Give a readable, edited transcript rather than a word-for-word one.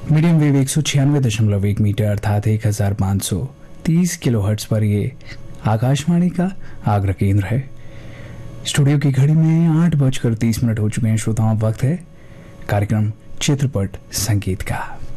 Medium wave 196.1 metre अर्थात 1530 kilohertz पर ये आकाशवाणी का आगरा केंद्र है। स्टूडियो की घड़ी में 8:30 हो चुके हैं। श्रोताओं, वक्त है कार्यक्रम चित्रपट संगीत का।